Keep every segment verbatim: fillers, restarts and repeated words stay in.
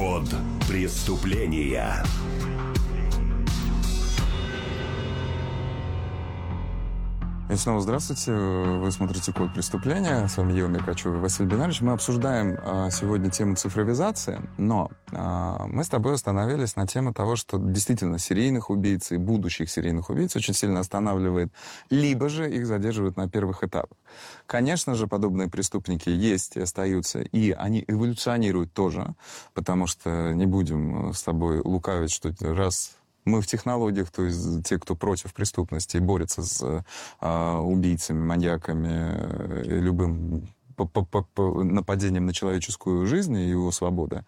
Код преступления. И снова здравствуйте. Вы смотрите «Код преступления». С вами Ева Меркачева и Василий Бенарович. Мы обсуждаем а, сегодня тему цифровизации, но а, мы с тобой остановились на теме того, что действительно серийных убийц и будущих серийных убийц очень сильно останавливает, либо же их задерживают на первых этапах. Конечно же, подобные преступники есть и остаются, и они эволюционируют тоже, потому что не будем с тобой лукавить, что раз... Мы в технологиях, то есть те, кто против преступности и борется с а, убийцами, маньяками, и любым нападением на человеческую жизнь и его свободу,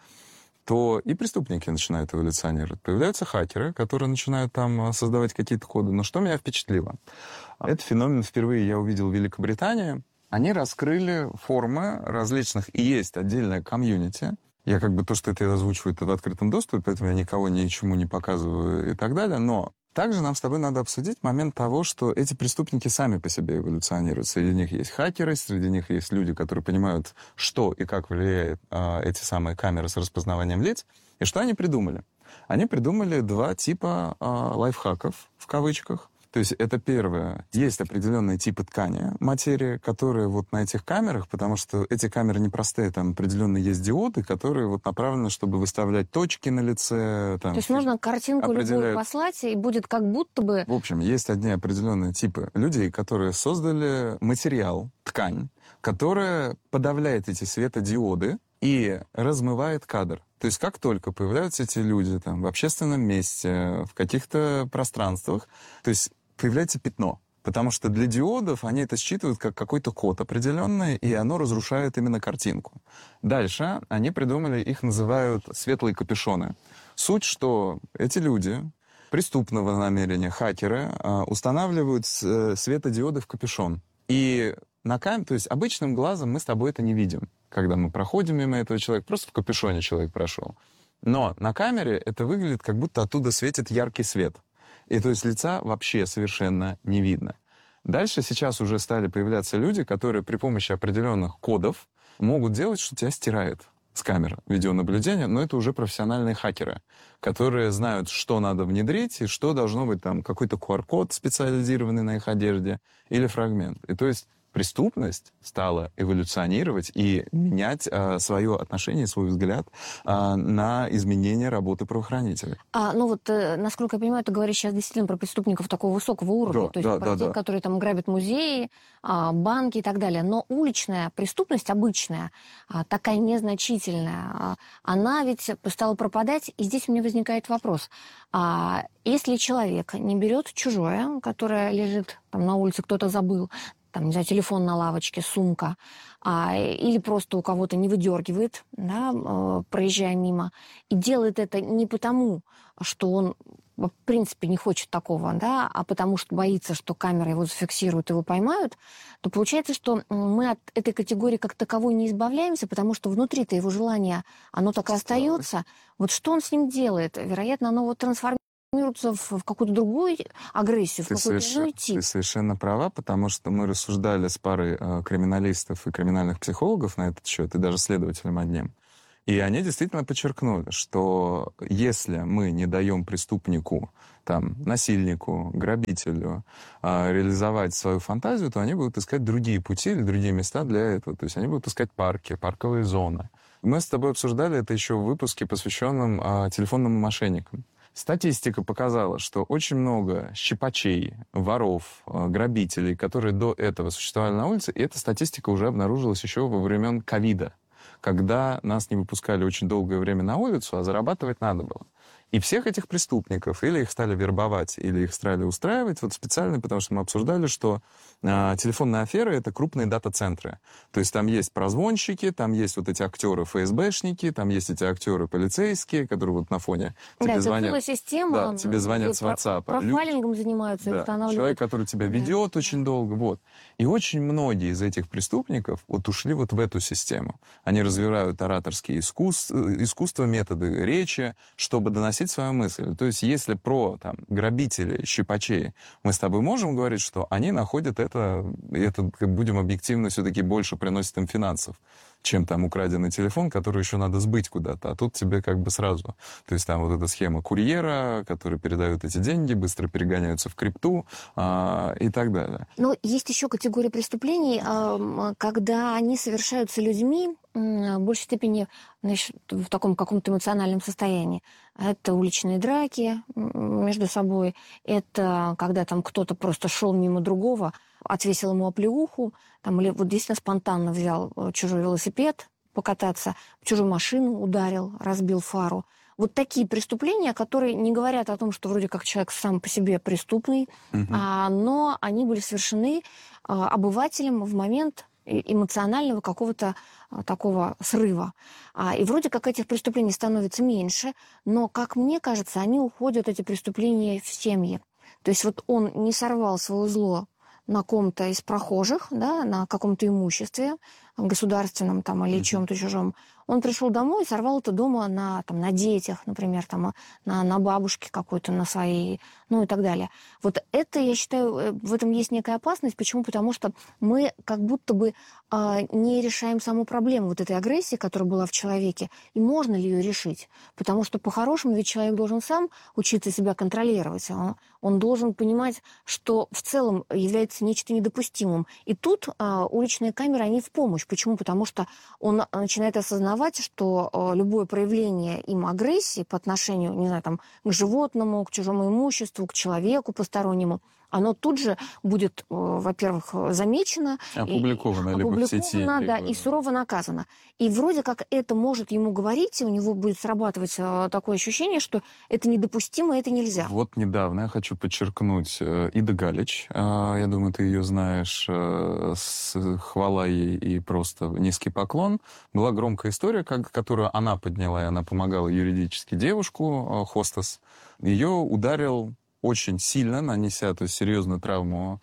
то и преступники начинают эволюционировать. Появляются хакеры, которые начинают там создавать какие-то коды. Но что меня впечатлило? Этот феномен впервые я увидел в Великобритании. Они раскрыли формы различных, и есть отдельная комьюнити. Я как бы то, что это я озвучиваю, это в открытом доступе, поэтому я никого ничему не показываю и так далее. Но также нам с тобой надо обсудить момент того, что эти преступники сами по себе эволюционируют. Среди них есть хакеры, среди них есть люди, которые понимают, что и как влияют а, эти самые камеры с распознаванием лиц. И что они придумали? Они придумали два типа а, лайфхаков, в кавычках. То есть это первое. Есть определенные типы ткани, материи, которые вот на этих камерах, потому что эти камеры непростые, там определенно есть диоды, которые вот направлены, чтобы выставлять точки на лице. Там, То есть можно картинку определяют... любую послать, и будет как будто бы... В общем, есть одни определенные типы людей, которые создали материал, ткань, которая подавляет эти светодиоды и размывает кадр. То есть как только появляются эти люди там, в общественном месте, в каких-то пространствах, то есть появляется пятно. Потому что для диодов они это считывают как какой-то код определенный, и оно разрушает именно картинку. Дальше они придумали, их называют светлые капюшоны. Суть, что эти люди преступного намерения, хакеры, устанавливают светодиоды в капюшон. И на камере, то есть обычным глазом мы с тобой это не видим, когда мы проходим мимо этого человека, просто в капюшоне человек прошел. Но на камере это выглядит, как будто оттуда светит яркий свет. И то есть лица вообще совершенно не видно. Дальше сейчас уже стали появляться люди, которые при помощи определенных кодов могут делать, что тебя стирает с камер видеонаблюдения, но это уже профессиональные хакеры, которые знают, что надо внедрить и что должно быть там какой-то ку ар-код специализированный на их одежде или фрагмент. И то есть преступность стала эволюционировать и менять а, свое отношение, свой взгляд а, на изменение работы правоохранителей. А, ну вот, э, насколько я понимаю, ты говоришь сейчас действительно про преступников такого высокого уровня, да, то есть да, про да, тех, да. которые там грабят музеи, а, банки и так далее. Но уличная преступность обычная, а, такая незначительная, а, она ведь стала пропадать, и здесь у меня возникает вопрос. А, если человек не берет чужое, которое лежит там на улице, кто-то забыл, там, не знаю, телефон на лавочке, сумка, а, или просто у кого-то не выдергивает, да, э, проезжая мимо, и делает это не потому, что он, в принципе, не хочет такого, да, а потому что боится, что камера его зафиксирует, его поймают, то получается, что мы от этой категории как таковой не избавляемся, потому что внутри-то его желание, оно так и остается. Вот что он с ним делает? Вероятно, оно вот трансформируется в какую-то другую агрессию, в ты какой-то совершенно, иной тип. Ты совершенно права, потому что мы рассуждали с парой э, криминалистов и криминальных психологов на этот счет, и даже следователем одним. И они действительно подчеркнули, что если мы не даем преступнику, там, насильнику, грабителю э, реализовать свою фантазию, то они будут искать другие пути или другие места для этого. То есть они будут искать парки, парковые зоны. Мы с тобой обсуждали это еще в выпуске, посвященном э, телефонным мошенникам. Статистика показала, что очень много щипачей, воров, грабителей, которые до этого существовали на улице, и эта статистика уже обнаружилась еще во времен ковида, когда нас не выпускали очень долгое время на улицу, а зарабатывать надо было. И всех этих преступников или их стали вербовать, или их стали устраивать вот специально, потому что мы обсуждали, что э, телефонные аферы — это крупные дата-центры. То есть там есть прозвонщики, там есть вот эти актеры эф эс бэшники, там есть эти актеры полицейские, которые вот на фоне тебе да, звонят. Да, система, да, тебе звонят с WhatsApp. Профайлингом Люди, занимаются, да, устанавливают. Человек, который тебя ведет да. очень долго. Вот. И очень многие из этих преступников вот ушли вот в эту систему. Они развивают ораторские искусства, искусства, методы речи, чтобы доносить свою мысль. То есть если про там, грабителей, щипачей мы с тобой можем говорить, что они находят это, и это, будем объективно, все-таки больше приносит им финансов, чем там украденный телефон, который еще надо сбыть куда-то. А тут тебе как бы сразу. То есть там вот эта схема курьера, который передает эти деньги, быстро перегоняются в крипту а, и так далее. Но есть еще категория преступлений, когда они совершаются людьми в большей степени, значит, в таком каком-то эмоциональном состоянии. Это уличные драки между собой, это когда там кто-то просто шел мимо другого, отвесил ему оплеуху, там, или вот действительно спонтанно взял чужой велосипед покататься, чужую машину ударил, разбил фару. Вот такие преступления, которые не говорят о том, что вроде как человек сам по себе преступный, uh-huh. а, но они были совершены а, обывателем в момент эмоционального какого-то а, такого срыва. А, и вроде как этих преступлений становится меньше, но, как мне кажется, они уходят, эти преступления, в семьи. То есть вот он не сорвал свое зло на ком-то из прохожих, да, на каком-то имуществе государственном там, или mm-hmm. чем-то чужом. Он пришел домой и сорвал это дома на, там, на детях, например, там, на, на бабушке какой-то, на своей, ну и так далее. Вот это, я считаю, в этом есть некая опасность. Почему? Потому что мы как будто бы а, не решаем саму проблему вот этой агрессии, которая была в человеке, и можно ли ее решить. Потому что по-хорошему ведь человек должен сам учиться себя контролировать. Он, он должен понимать, что в целом является нечто недопустимым. И тут а, уличные камеры, они в помощь. Почему? Потому что он начинает осознавать, что э, любое проявление им агрессии по отношению, не знаю, там, к животному, к чужому имуществу, к человеку постороннему, оно тут же будет, э, во-первых, замечено, опубликовано, и, либо опубликовано, в сети, да, либо... и сурово наказано. И вроде как это может ему говорить, и у него будет срабатывать э, такое ощущение, что это недопустимо, это нельзя. Вот недавно я хочу подчеркнуть э, Ида Галич. Э, я думаю, ты ее знаешь. Э, с, хвала ей и просто низкий поклон. Была громкая история, как, которую она подняла, и она помогала юридически девушку, э, хостес. Ее ударил очень сильно, нанеся, то есть, серьезную травму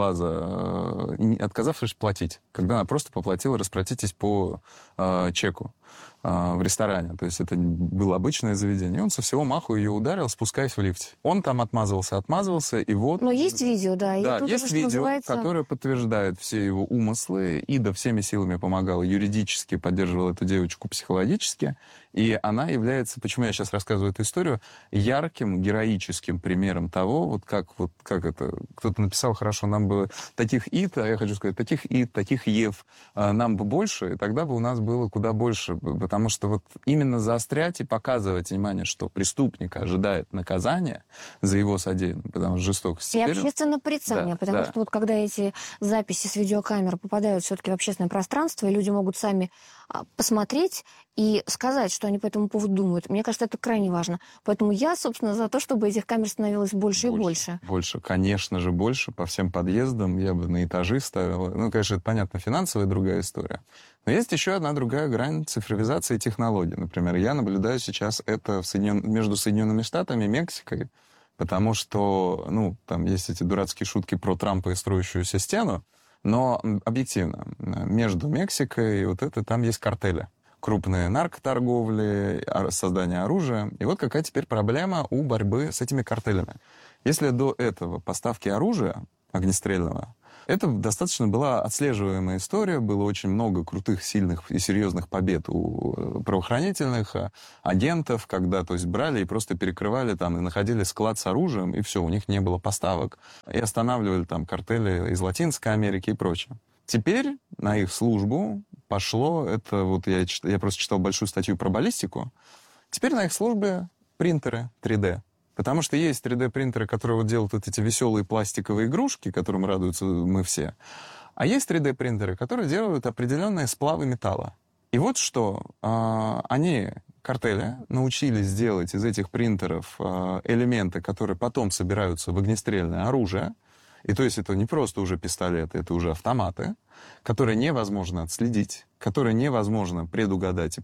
глаза, э, отказавшись платить. Когда она просто попросила: расплатитесь по э, чеку э, в ресторане. То есть это было обычное заведение. И он со всего маху ее ударил, спускаясь в лифте. Он там отмазывался, отмазывался, и вот... Но есть видео, да. Да, тут есть уже, видео, называется... которое подтверждает все его умыслы. Ида всеми силами помогала юридически, поддерживала эту девочку психологически. И она является, почему я сейчас рассказываю эту историю, ярким, героическим примером того, вот как, вот, как это... Кто-то написал хорошо, нам бы таких ид, а я хочу сказать, таких ид, таких ев, нам бы больше, и тогда бы у нас было куда больше. Потому что вот именно заострять и показывать внимание, что преступника ожидает наказание за его содеянное, потому что жестокость. И общественное порицание, да, потому да. что вот когда эти записи с видеокамер попадают все-таки в общественное пространство, и люди могут сами посмотреть и сказать, что они по этому поводу думают. Мне кажется, это крайне важно. Поэтому я, собственно, за то, чтобы этих камер становилось больше, больше и больше. Больше, конечно же, больше по всем подъездам. Я бы на этажи ставил. Ну, конечно, это, понятно, финансовая другая история. Но есть еще одна другая грань цифровизации технологий. Например, я наблюдаю сейчас это в Соединен... между Соединенными Штатами и Мексикой, потому что, ну, там есть эти дурацкие шутки про Трампа и строящуюся стену, но объективно, между Мексикой и вот это, там есть картели. Крупные наркоторговли, создание оружия. И вот какая теперь проблема у борьбы с этими картелями. Если до этого поставки оружия огнестрельного, это достаточно была отслеживаемая история, было очень много крутых, сильных и серьезных побед у правоохранительных агентов, когда, то есть, брали и просто перекрывали там, и находили склад с оружием, и все, у них не было поставок. И останавливали там картели из Латинской Америки и прочее. Теперь на их службу пошло, это вот я, я просто читал большую статью про баллистику, теперь на их службе принтеры три дэ. Потому что есть три дэ-принтеры, которые вот делают вот эти веселые пластиковые игрушки, которым радуются мы все. А есть три дэ-принтеры, которые делают определенные сплавы металла. И вот что, э, они, картели, научились делать из этих принтеров э, элементы, которые потом собираются в огнестрельное оружие. И то есть это не просто уже пистолеты, это уже автоматы, которые невозможно отследить, которые невозможно предугадать